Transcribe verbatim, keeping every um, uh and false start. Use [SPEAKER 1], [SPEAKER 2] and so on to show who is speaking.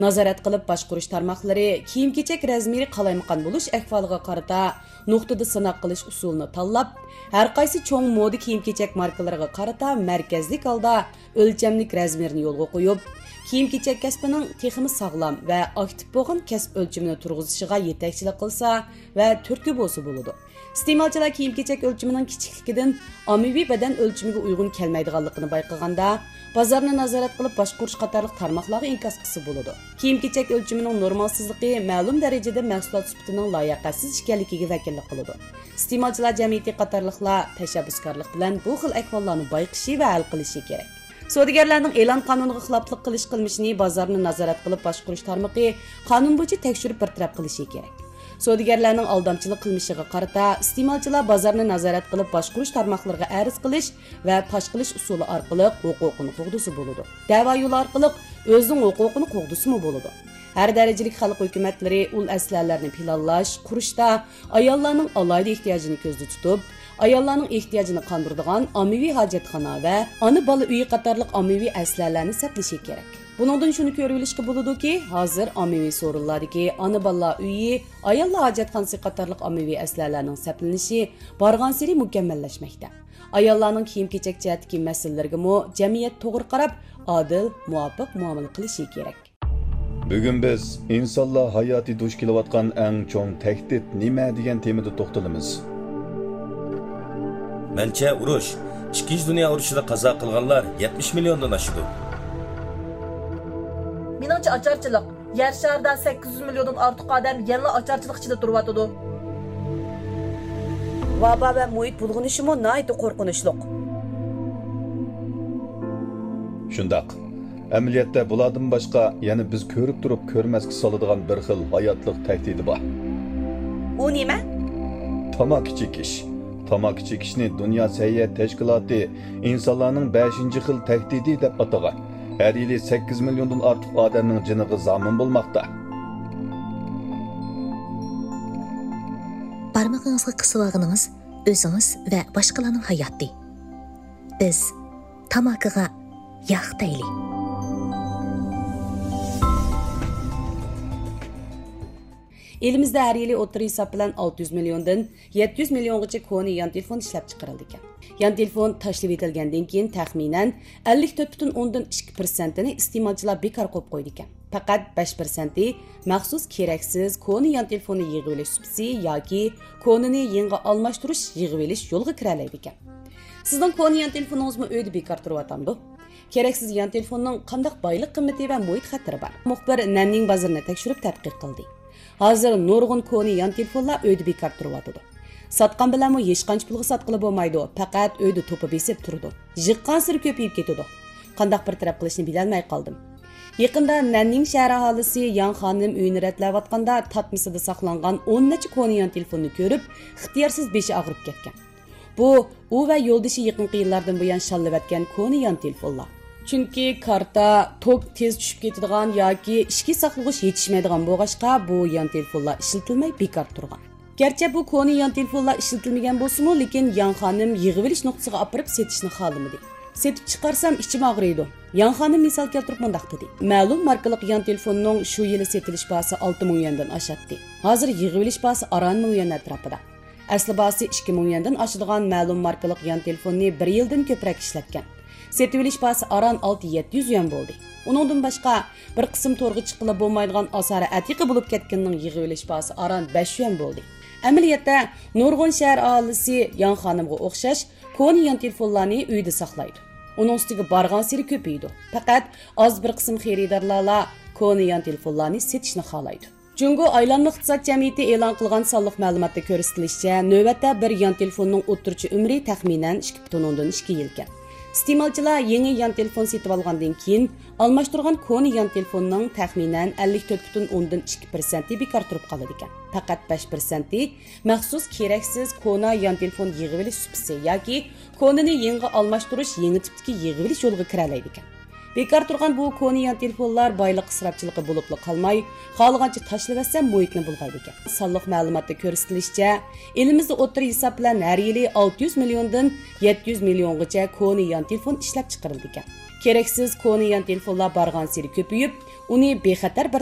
[SPEAKER 1] Nazorat qilib boshqarish tarmoqlari kiyim-kechak razmeri qalaymaqan bo'lish ahvoliga qarata nuqtada sinoq qilish usulini tanlab, har qaysi cho'ng moda kiyim-kechak markalariga qarata markazlik holda o'lchamlik razmerni yo'lga qo'yib, kiyim-kechak kasbining texmi sog'lom va aktiv bo'lgan kasb o'lchimini turg'izishiga yetakchilik qilsa va turtki bo'lsa bo'ladi. Iste'molchilar kiyim-kechak o'lchimining kichikligidan ommaviy badan o'lchimiga uyg'un kelmaydiganligini bayqaganda, bozorni nazorat qilib boshqarish qatorliq tarmoqlarga inkas qilsa bo'ladi. Kiyim-kechak o'lchimining normalsizligi ma'lum darajada mahsulot sifatining layoqatsiz ekanligiga vakillik qiladi. Iste'molchilar jamiyati qatorliqlar tashabbuskorlik bilan bu xil ahvollarni bayqishi va hal qilishi kerak. Savdogarlarning e'lon qonuniga xiloflik qilish qilmishini bozorni nazorat qilib boshqarish tarmoqi qonun bo'yicha tekshirib bartaraf qilishi kerak. Savdogarlarning aldamchilik qilmishiga qarata iste'molchilar bozorni nazorat qilib boshqarish tarmoqlariga arz qilish va fosh qilish usuli orqali huquqini qo'g'disi bo'ladi. Da'vo yo'li orqali o'zining huquqini qo'g'disimi bo'ladi. Har darajalik xalq hukumatlari ul aslarlarni planlash, qurishda ayollarning alohida ehtiyojini ko'zda tutib, ayollarning ehtiyojini qondiradigan ommaviy hojatxona va ona bola uyi qatorliq ommaviy aslarlarni saqlashi kerak. Buningdan shuni ko'rib olishga bo'ladiki, hozir ommaviy so'rinlardagi ona bolalar uyi, ayollar hojatxonasi qatorliq ommaviy aslarlarning saqlanishi borgan sari mukammallashmoqda. Ayollarning kiyim-kechak jihatdagi masalalarga mo jamiyat to'g'ri qarab, adil, muvofiq muomala qilishi kerak.
[SPEAKER 2] Bugun biz insonlar hayoti duch kelayotgan eng cho'ng tahdid nima degan temada to'xtalamiz.
[SPEAKER 3] Mencha urush, ikkinchi dunyo urushida qazo qilganlar yetmish milliondan oshdi.
[SPEAKER 4] Meningcha ocharchilik, yer sharida sakkiz yuz milliondan ortiq odam yana ocharchilik ichida turyapti.
[SPEAKER 1] Vabo va muhit bulg'unishi mo nihoyatda qo'rqinchli.
[SPEAKER 2] Shundaq. Amaliyotda bulardan boshqa yana biz ko'rib turib ko'rmasga soladigan bir xil hayotlik tahdidi bor.
[SPEAKER 1] U nima?
[SPEAKER 2] Tamaki chekish. Tamaki chekishni Dunyo səhiyyə təşkilatı insonlarning beshinchi xil tahdidi deb atagan. Her yili sakkiz milyondan ortiq odamning jiniga zomin bo'lmoqda.
[SPEAKER 5] Barmog'ingizga qisib olganingiz o'zingiz va boshqalarning hayoti. Biz tamakiga yo'q deylik.
[SPEAKER 1] Elimizde her yili o'ttir hisob bilan olti yuz milliondan yetti yuz milliongacha koni yan telefon ishlab chiqarildi ekan. Yan telefon tashlab etilgandan keyin taxminan ellik to'rt butun o'ndan ikki persentini iste'molchilar bekor qo'yib qo'ydi ekan. Faqat besh persenti maxsus keraksiz koni yan telefonni yig'ib olish subsi yoki konini yangi almashtirish yig'ib olish yo'lga kiralaydi ekan. Sizning koni yan telefoningizmi uyda bekor turyapti? Keraksiz yan telefonning qanday boylik qimmati va muhit xatiri bor? Muxbir Nanning bozorini tekshirib tadqiq qildi. Hozir nurg'un koni yan telefonlar uyda bekor turyapti. Satqan bilan hech qancha pulga sotqili bo'lmaydi, faqat uyda to'pa besib turdi. Jiqqan sir ko'payib ketadi. Qanday bir taraf qilishni bilolmay qoldim. Yaqinda Nanning shahar aholisi Yan xonim uyini ratlayotganda tatmisida saqlangan o'n necha koni yan telefonni ko'rib, ixtiyorsiz beshi og'rib ketgan. Bu u va yo'ldoshi yaqinqi yillardan buyon shallayotgan koni yan telefonlar. Chunki karta tok tez tushib ketadigan yoki ishki saqlag'ich yetishmaydigan bo'lg'achqa bu yan telefonlar ishlatilmay bekor turgan. Gerçi bu koni yan telefonlar ishlatilmagan bo'lsa-mu, lekin Yan xonim yig'ib olish nuqtasiga olib setishni xohlamadi. Setib chiqarsam ichim og'riydi. Yan xonim misol keltirib mundaq dedi. Ma'lum markalik yan telefonning shu yili setilish bahsi olti ming yuandan oshadi. Hozir yig'ib olish bahsi aron ming yuan atrofida. Asli bahsi ikki ming yuandan oshadigan ma'lum markalik yan telefonni bir yildan ko'proq ishlatgan. Setib olish bahsi aron olti yetti yuz yuan bo'ldi. Uningdan boshqa bir qism to'rg'i chiqilib bo'lmaydigan asari atiqi bo'lib ketganning yig'ib olish bahsi aron besh yuan bo'ldi. Amaliyotda nurg'un shahar aholisi Yan xonimga o'xshash koni yan telefonlarni uyda saqlaydi. Uning ustiga borgan siri ko'paydi. Faqat oz bir qism xaridorlar koni yan telefonlarni setishni xohlaydi. Jungo aylanma iqtisod jamiyati e'lon qilgan sonliq ma'lumotda ko'rsatilishicha, navbatda bir yan telefonning o'ttirchi umri taxminan ikki butun o'ndan ikki yil ekan. Iste'molchilar yangi yan telefon setib olgandan keyin almashtirgan koni yan telefonning taxminan ellik to'rt butun o'ndan ikki persenti bekor turib qoladi ekan. Faqat besh persenti maxsus keraksiz kona yan telefon yig'ib olish subsi yoki konini yangi almashtirish yangi tipdagi yig'ib olish yo'liga kiralaydi ekan. Bekar turgan bu koni yan telefonlar bayliq israfçılığı buluplu qalmay, xalığanca taşlıversə muhitni bulğaydı ekan. Sonliq ma'lumotda ko'rsatilishicha, elimizda o'rta hisob bilan har yili olti yuz milliondan yetti yuz milliongacha koni yan telefon ishlab chiqarildi ekan. Keraksiz koni yan telefonlar bargan sari ko'payib, uni bexatar bir